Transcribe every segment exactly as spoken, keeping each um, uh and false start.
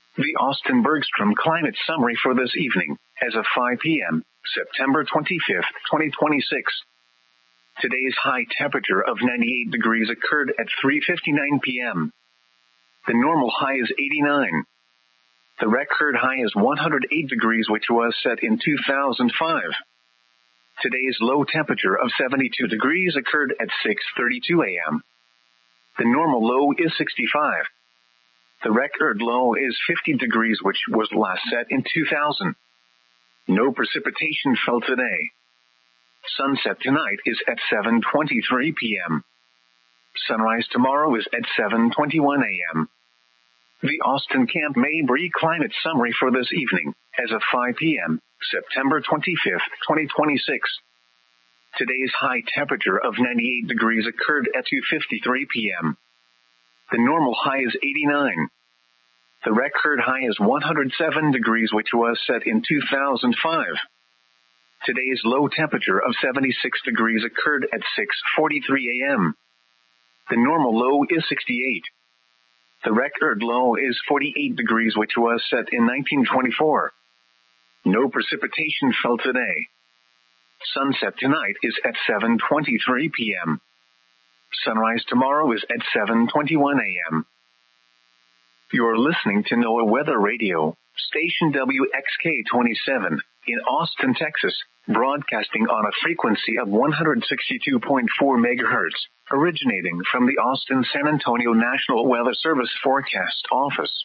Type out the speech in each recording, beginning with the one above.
The Austin Bergstrom Climate Summary for this evening, as of five p.m., September twenty-fifth, twenty twenty-six. Today's high temperature of ninety-eight degrees occurred at three fifty-nine p.m. The normal high is eighty-nine. The record high is one hundred eight degrees, which was set in two thousand five. Today's low temperature of seventy-two degrees occurred at six thirty-two a.m. The normal low is sixty-five. The record low is fifty degrees, which was last set in two thousand. No precipitation fell today. Sunset tonight is at seven twenty-three p.m. Sunrise tomorrow is at seven twenty-one a.m. The Austin Camp Mabry Climate Summary for this evening, as of five p.m., September twenty-fifth, twenty twenty-six. Today's high temperature of ninety-eight degrees occurred at two fifty-three p.m. The normal high is eighty-nine. The record high is one hundred seven degrees, which was set in two thousand five. Today's low temperature of seventy-six degrees occurred at six forty-three a.m. The normal low is sixty-eight. The record low is forty-eight degrees, which was set in nineteen twenty-four. No precipitation fell today. Sunset tonight is at seven twenty-three p.m. Sunrise tomorrow is at seven twenty-one a.m. You're listening to NOAA Weather Radio, station W X K twenty-seven, in Austin, Texas, broadcasting on a frequency of one hundred sixty-two point four megahertz, originating from the Austin-San Antonio National Weather Service Forecast Office.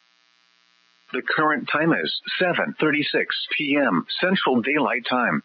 The current time is seven thirty-six p.m. Central Daylight Time.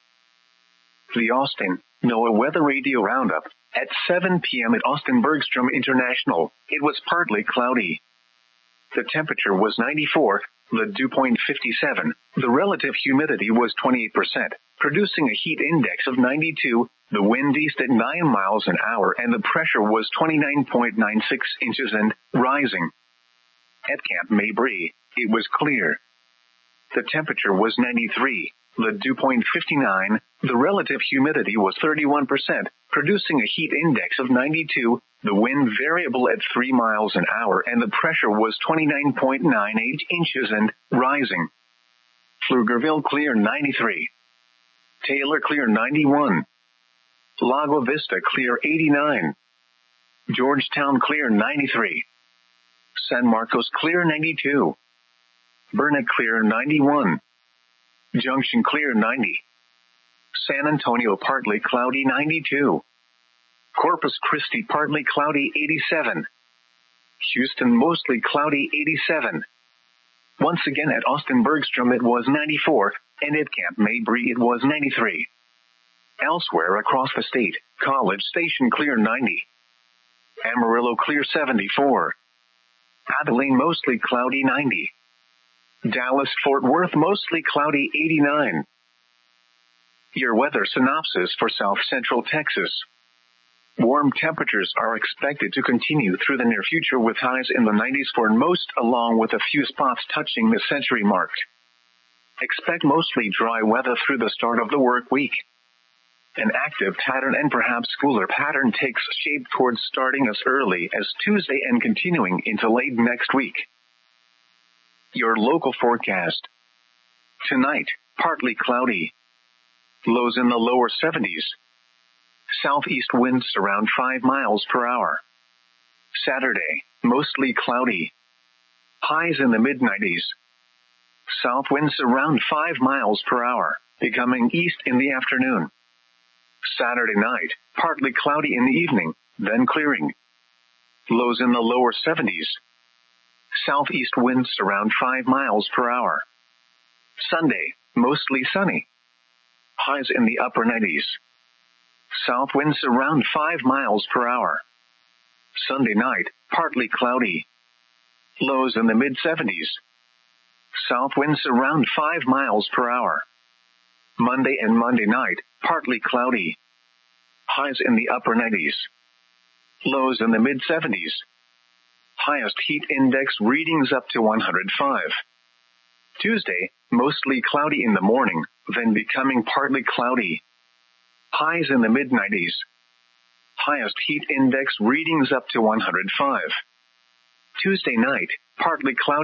The Austin NOAA Weather Radio Roundup. At seven p.m. at Austin Bergstrom International, it was partly cloudy. The temperature was ninety-four, the dew point fifty-seven, the relative humidity was twenty-eight percent, producing a heat index of ninety-two, the wind east at nine miles an hour, and the pressure was twenty-nine point nine six inches and rising. At Camp Mabry, it was clear. The temperature was ninety-three, the dew point fifty-nine, the relative humidity was thirty-one percent, producing a heat index of ninety-two, the wind variable at three miles an hour, and the pressure was twenty-nine point nine eight inches and rising. Pflugerville clear ninety-three. Taylor clear ninety-one. Lago Vista clear eighty-nine. Georgetown clear ninety-three. San Marcos clear ninety-two. Burnet clear ninety-one. Junction clear ninety. San Antonio partly cloudy ninety-two. Corpus Christi partly cloudy eighty-seven. Houston mostly cloudy eighty-seven. Once again at Austin Bergstrom it was ninety-four, and at Camp Mabry it was ninety-three. Elsewhere across the state, College Station clear ninety. Amarillo clear seventy-four. Abilene mostly cloudy ninety. Dallas-Fort Worth mostly cloudy eighty-nine. Your weather synopsis for South Central Texas. Warm temperatures are expected to continue through the near future, with highs in the nineties for most, along with a few spots touching the century mark. Expect mostly dry weather through the start of the work week. An active pattern and perhaps cooler pattern takes shape towards starting as early as Tuesday and continuing into late next week. Your local forecast. Tonight, partly cloudy. Lows in the lower seventies. Southeast winds around five miles per hour. Saturday, mostly cloudy. Highs in the mid nineties. South winds around five miles per hour, becoming east in the afternoon. Saturday night, partly cloudy in the evening, then clearing. Lows in the lower seventies. Southeast winds around five miles per hour. Sunday, mostly sunny. Highs in the upper nineties. South winds around five miles per hour. Sunday night, partly cloudy. Lows in the mid seventies. South winds around five miles per hour. Monday and Monday night, partly cloudy. Highs in the upper nineties. Lows in the mid seventies. Highest heat index readings up to one hundred five. Tuesday, mostly cloudy in the morning, then becoming partly cloudy. Highs in the mid nineties. Highest heat index readings up to one hundred five. Tuesday night, partly cloudy.